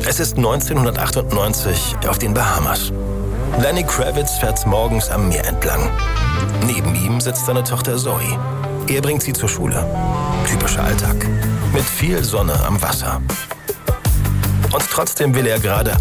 Es ist 1998 auf den Bahamas. Lenny Kravitz fährt morgens am Meer entlang. Neben ihm sitzt seine Tochter Zoe. Er bringt sie zur Schule. Typischer Alltag. Mit viel Sonne am Wasser. Und trotzdem will er gerade